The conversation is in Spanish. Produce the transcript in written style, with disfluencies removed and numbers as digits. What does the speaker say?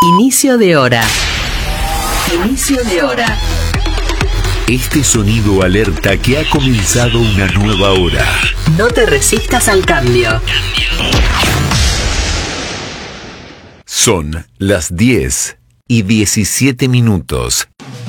Inicio de hora. Inicio de hora. Este sonido alerta que ha comenzado una nueva hora. No te resistas al cambio. Son las 10:17.